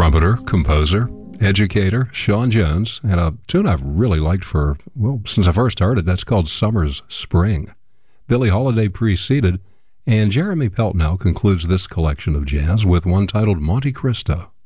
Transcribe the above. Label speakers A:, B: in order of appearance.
A: trumpeter, composer, educator, Sean Jones, and a tune I've really liked since I first heard it. That's called Summer's Spring. Billie Holiday preceded, and Jeremy Peltnow concludes this collection of jazz with one titled Monte Cristo.